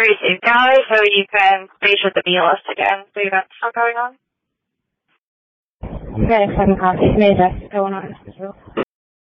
Pretty safe, guys, so you can stage with the meal list again. So events still going on? Okay, 7 copy. Major, going on.